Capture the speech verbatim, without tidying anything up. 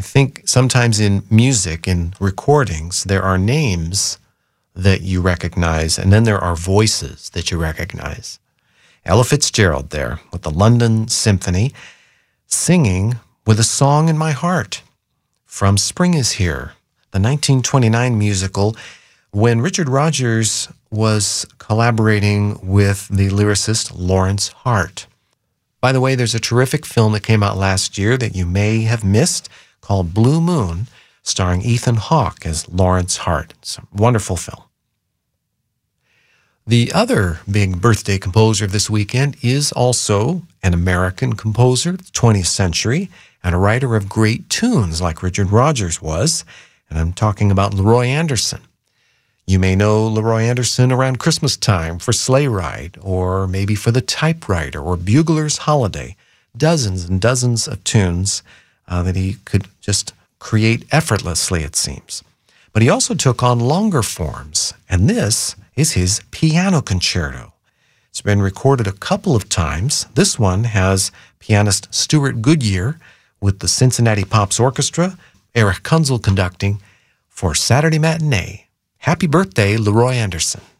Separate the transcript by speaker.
Speaker 1: I think sometimes in music, in recordings, there are names that you recognize, and then there are voices that you recognize. Ella Fitzgerald there with the London Symphony, singing With a Song in My Heart from Spring Is Here, the nineteen twenty-nine musical, when Richard Rodgers was collaborating with the lyricist Lawrence Hart. By the way, there's a terrific film that came out last year that you may have missed called Blue Moon, starring Ethan Hawke as Lawrence Hart. It's a wonderful film. The other big birthday composer of this weekend is also an American composer, twentieth century, and a writer of great tunes like Richard Rodgers was, and I'm talking about Leroy Anderson. You may know Leroy Anderson around Christmas time for Sleigh Ride, or maybe for The Typewriter, or Bugler's Holiday. Dozens and dozens of tunes uh, that he could just create effortlessly, it seems. But he also took on longer forms, and this is his piano concerto. It's been recorded a couple of times. This one has pianist Stuart Goodyear with the Cincinnati Pops Orchestra, Eric Kunzel conducting, for Saturday Matinee. Happy birthday, Leroy Anderson.